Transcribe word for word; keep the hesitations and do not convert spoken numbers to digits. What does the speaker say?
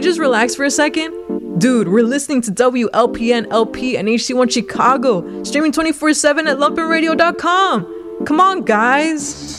just relax for a second? Dude, we're listening to W L P N L P and H C one Chicago, streaming twenty-four seven at lumpen radio dot com. Come on, guys.